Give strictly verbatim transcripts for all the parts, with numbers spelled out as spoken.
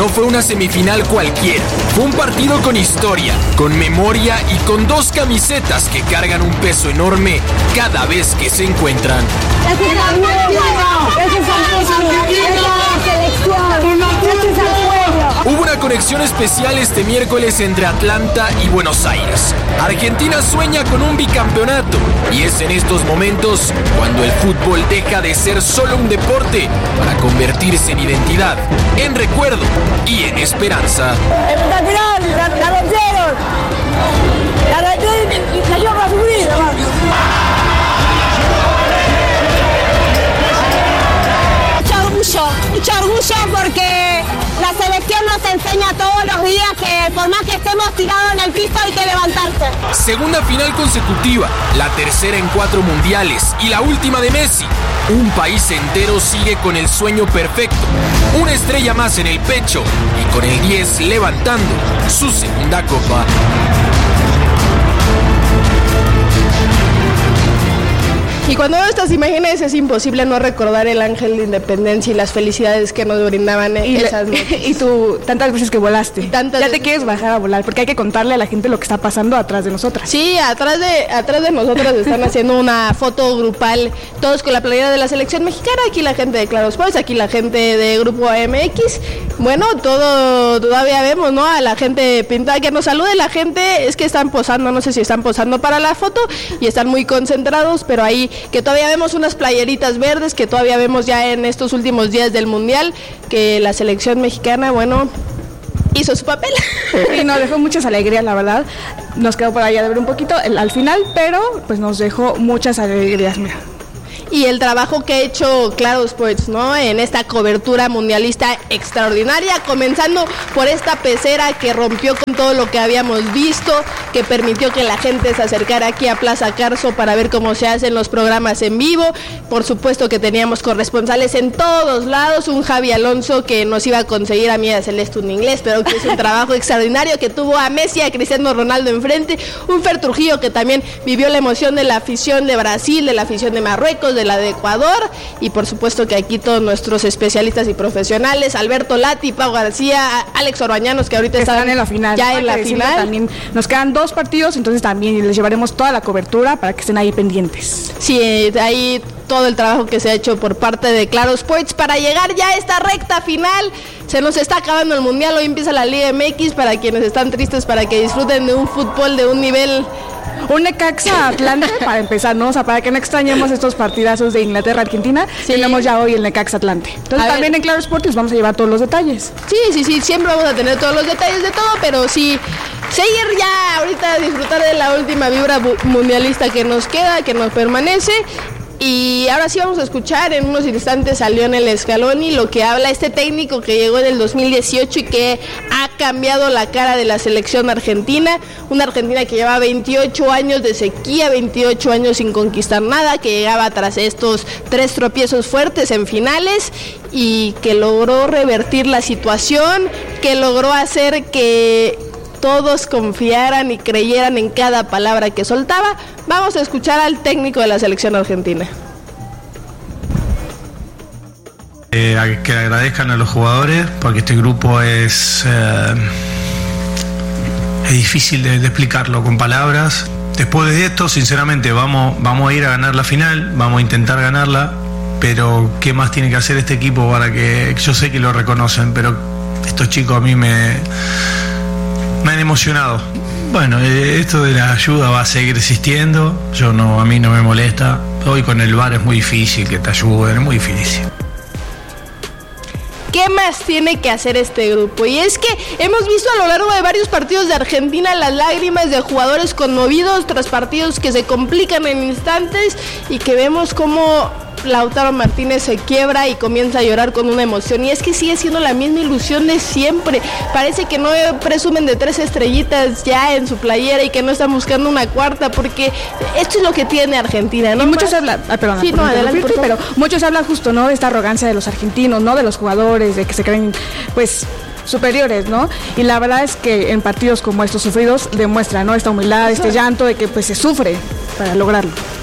no fue una semifinal cualquiera. Fue un partido con historia, con memoria y con dos camisetas que cargan un peso enorme cada vez que se encuentran. Hubo una conexión especial este miércoles entre Atlanta y Buenos Aires. Argentina sueña con un bicampeonato y es en estos momentos cuando el fútbol deja de ser solo un deporte para convertirse en identidad, en recuerdo y en esperanza. ¡Espectacular! ¡La, la rompieron! ¡La rompieron y cayó para subir! Mucho orgullo, mucho orgullo porque la selección nos enseña todos los días que por más que estemos tirados en el piso hay que levantarse. Segunda final consecutiva, la tercera en cuatro mundiales y la última de Messi. Un país entero sigue con el sueño perfecto, una estrella más en el pecho y con el diez levantando su segunda copa. Y cuando veo estas imágenes es imposible no recordar el ángel de independencia y las felicidades que nos brindaban y esas le, noches. Y tú, tantas veces que volaste, tantas ya veces. te quieres bajar a volar, porque hay que contarle a la gente lo que está pasando atrás de nosotras. Sí, atrás de atrás de nosotras están haciendo una foto grupal, todos con la playera de la selección mexicana, aquí la gente de Claro Sports, aquí la gente de Grupo A M X. Bueno, todo todavía vemos, ¿no? A la gente pintada, que nos salude la gente, es que están posando, no sé si están posando para la foto y están muy concentrados, pero ahí que todavía vemos unas playeritas verdes, que todavía vemos ya en estos últimos días del Mundial, que la selección mexicana, bueno, hizo su papel. Y nos dejó muchas alegrías, la verdad. Nos quedó por allá de ver un poquito el, al final, pero pues nos dejó muchas alegrías, mira. Y el trabajo que ha hecho Claro Sports, ¿no? En esta cobertura mundialista extraordinaria, comenzando por esta pecera que rompió con todo lo que habíamos visto, que permitió que la gente se acercara aquí a Plaza Carso para ver cómo se hacen los programas en vivo. Por supuesto que teníamos corresponsales en todos lados, un Javi Alonso que nos iba a conseguir a mí a Celeste un inglés, pero que es un trabajo extraordinario, que tuvo a Messi, a Cristiano Ronaldo enfrente, un Fer Trujillo que también vivió la emoción de la afición de Brasil, de la afición de Marruecos, de la de Ecuador, y por supuesto que aquí todos nuestros especialistas y profesionales, Alberto Lati, Pau García, Alex Orbañanos, que ahorita que están en la final. Ya en la final. También nos quedan dos partidos, entonces también les llevaremos toda la cobertura para que estén ahí pendientes. Sí, ahí todo el trabajo que se ha hecho por parte de Claro Sports para llegar ya a esta recta final. Se nos está acabando el Mundial, hoy empieza la Liga M X, para quienes están tristes, para que disfruten de un fútbol de un nivel. Un Necaxa Atlante para empezar, ¿no? O sea, para que no extrañemos estos partidazos de Inglaterra-Argentina, sí. Tenemos ya hoy el Necaxa Atlante. Entonces a también ver. En Claro Sports les vamos a llevar todos los detalles. Sí, sí, sí, siempre vamos a tener todos los detalles de todo, pero sí, seguir ya ahorita a disfrutar de la última vibra mundialista que nos queda, que nos permanece. Y ahora sí vamos a escuchar en unos instantes a Lionel Scaloni, lo que habla este técnico que llegó en el dos mil dieciocho y que ha cambiado la cara de la selección argentina. Una Argentina que lleva veintiocho años de sequía, veintiocho años sin conquistar nada, que llegaba tras estos tres tropiezos fuertes en finales y que logró revertir la situación, que logró hacer que todos confiaran y creyeran en cada palabra que soltaba. Vamos a escuchar al técnico de la selección argentina. Eh, que agradezcan a los jugadores, porque este grupo es, eh, es difícil de, de explicarlo con palabras. Después de esto, sinceramente, vamos, vamos a ir a ganar la final, vamos a intentar ganarla, pero ¿qué más tiene que hacer este equipo para que, yo sé que lo reconocen, pero estos chicos a mí me... me han emocionado. Bueno, eh, esto de la ayuda va a seguir existiendo. Yo no, a mí no me molesta. Hoy con el V A R es muy difícil que te ayuden, es muy difícil. ¿Qué más tiene que hacer este grupo? Y es que hemos visto a lo largo de varios partidos de Argentina las lágrimas de jugadores conmovidos tras partidos que se complican en instantes y que vemos cómo Lautaro Martínez se quiebra y comienza a llorar con una emoción, y es que sigue siendo la misma ilusión de siempre. Parece que no presumen de tres estrellitas ya en su playera y que no están buscando una cuarta, porque esto es lo que tiene Argentina, ¿no? Y muchos hablan, ah, perdón, sí, no, adelante, pero muchos hablan justo, ¿no? De esta arrogancia de los argentinos, ¿no? De los jugadores, de que se creen, pues, superiores, ¿no? Y la verdad es que en partidos como estos sufridos demuestran, ¿no? Esta humildad, este llanto de que pues se sufre para lograrlo.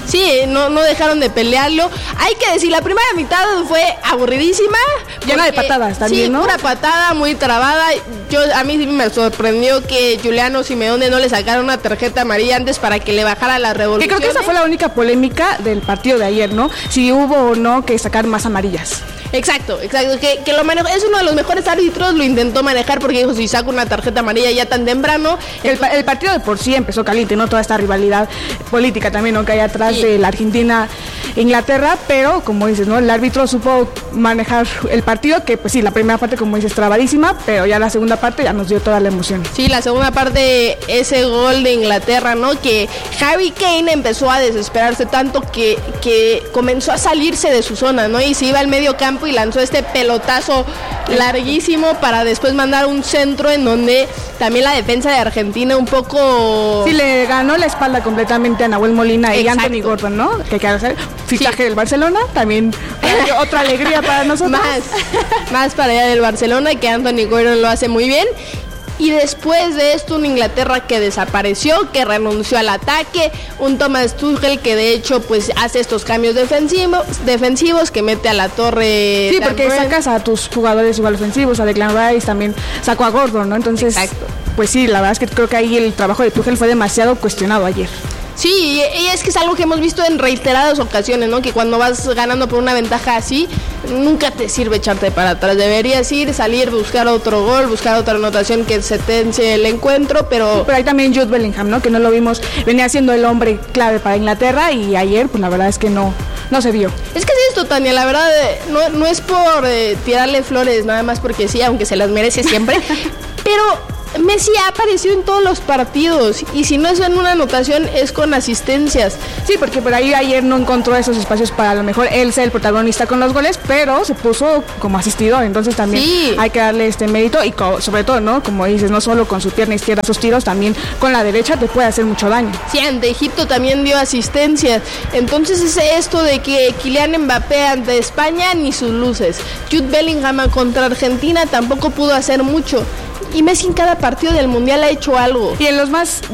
Sí, no, no dejaron de pelearlo. Hay que decir, la primera mitad fue aburridísima. Llena de patadas también, sí, ¿no? Pura patada, muy trabada. Yo, a mí sí me sorprendió que Giuliano Simeone no le sacara una tarjeta amarilla antes para que le bajara la revolución. Que creo que esa fue la única polémica del partido de ayer, ¿no? Si hubo o no que sacar más amarillas. Exacto, exacto, que, que lo manejó, es uno de los mejores árbitros, lo intentó manejar porque dijo, si saco una tarjeta amarilla ya tan temprano. El, el partido de por sí empezó caliente, ¿no? Toda esta rivalidad política también, ¿no? Que hay atrás sí. de la Argentina-Inglaterra, pero como dices, ¿no? El árbitro supo manejar el partido, que pues sí, la primera parte, como dices, trabadísima, pero ya la segunda parte ya nos dio toda la emoción. Sí, la segunda parte, ese gol de Inglaterra, ¿no? Que Harry Kane empezó a desesperarse tanto que, que comenzó a salirse de su zona, ¿no? Y se iba al medio campo y lanzó este pelotazo larguísimo para después mandar un centro en donde también la defensa de Argentina un poco... Sí, le ganó la espalda completamente a Nahuel Molina y Exacto. Anthony Gordon, ¿no? Que quiere hacer fichaje sí. del Barcelona, también otra alegría para nosotros. Más, más para allá del Barcelona, que Anthony Gordon lo hace muy bien. Y después de esto, una Inglaterra que desapareció, que renunció al ataque, un Thomas Tuchel que de hecho pues hace estos cambios defensivos, defensivos que mete a la torre. Sí, porque sacas a tus jugadores igual ofensivos, a Declan Rice, también sacó a Gordon, ¿no? Entonces, Exacto. pues sí, la verdad es que creo que ahí el trabajo de Tuchel fue demasiado cuestionado ayer. Sí, y es que es algo que hemos visto en reiteradas ocasiones, ¿no? Que cuando vas ganando por una ventaja así, nunca te sirve echarte para atrás. Deberías ir, salir, buscar otro gol, buscar otra anotación que sentencie el encuentro, pero... Pero hay también Jude Bellingham, ¿no? Que no lo vimos, venía siendo el hombre clave para Inglaterra y ayer, pues la verdad es que no, no se vio. Es que sí esto, Tania, la verdad, no, no es por eh, tirarle flores, nada más porque sí, aunque se las merece siempre, pero... Messi ha aparecido en todos los partidos y si no es en una anotación es con asistencias. Sí, porque por ahí ayer no encontró esos espacios para a lo mejor él ser el protagonista con los goles, pero se puso como asistidor, entonces también sí. hay que darle este mérito y co- sobre todo, ¿no? Como dices, no solo con su pierna izquierda sus tiros, también con la derecha te puede hacer mucho daño. Sí, ante Egipto también dio asistencias, entonces es esto de que Kylian Mbappé ante España ni sus luces. Jude Bellingham contra Argentina tampoco pudo hacer mucho. Y Messi en cada partido del Mundial ha hecho algo. Y en los más